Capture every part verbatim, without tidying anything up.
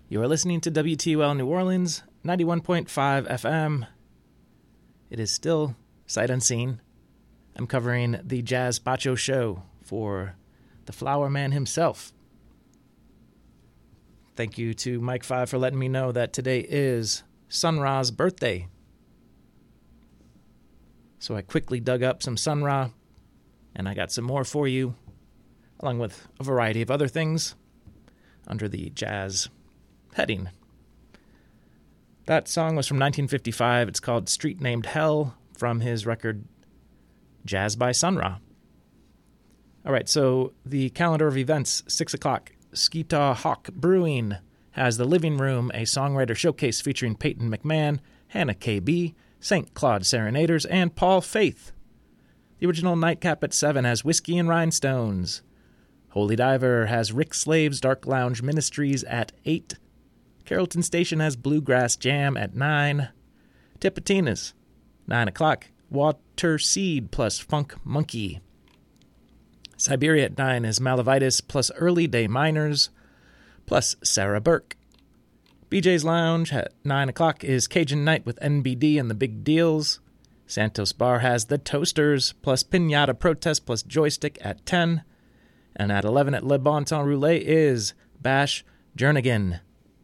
You are listening to W T U L New Orleans, ninety-one point five F M. It is still sight unseen. I'm covering the Jazz Bacho show for the Flower Man himself. Thank you to Mike Five for letting me know that today is Sun Ra's birthday. So I quickly dug up some Sun Ra, and I got some more for you, along with a variety of other things under the jazz heading. That song was from nineteen fifty-five. It's called Street Named Hell, from his record Jazz by Sun Ra. All right, so the calendar of events, six o'clock, Skeetaw Hawk Brewing has The Living Room, a songwriter showcase featuring Peyton McMahon, Hannah K B, Saint Claude Serenaders, and Paul Faith. The original Nightcap at seven has Whiskey and Rhinestones. Holy Diver has Rick Slave's Dark Lounge Ministries at eight. Carrollton Station has Bluegrass Jam at nine. Tipitina's, nine o'clock, Water Seed plus Funk Monkey. Siberia at nine is Malavitis plus Early Day Miners plus Sarah Burke. B J's Lounge at nine o'clock is Cajun Night with N B D and the Big Deals. Santos Bar has The Toasters plus Pinata Protest plus Joystick at ten. And at eleven at Le Bon Temps Roulette is Bash Jernigan.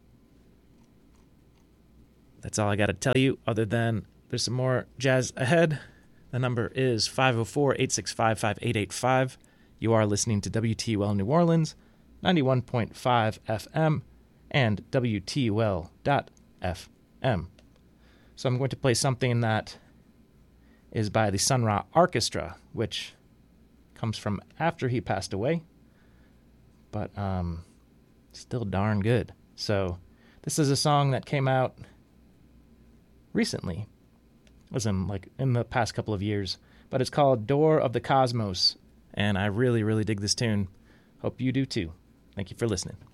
That's all I got to tell you, other than there's some more jazz ahead. The number is five oh four, eight six five, five eight eight five. You are listening to W T U L New Orleans, ninety-one point five F M, and W T U L dot F M. So I'm going to play something that is by the Sun Ra Orchestra, which comes from after he passed away, but um, still darn good. So this is a song that came out recently. It was in like in the past couple of years, but it's called Door of the Cosmos, and I really, really dig this tune. Hope you do too. Thank you for listening.